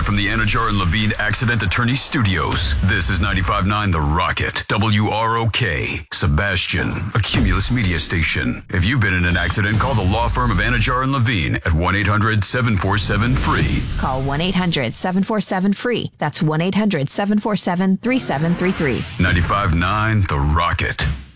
from the Anajar and Levine Accident Attorney Studios. This is 95.9 The Rocket, WROK, Sebastian, a Cumulus media station. If you've been in an accident, call the law firm of Anajar and Levine at 1-800-747-FREE. Call 1-800-747-FREE. That's 1-800-747-3733. 95.9 The Rocket.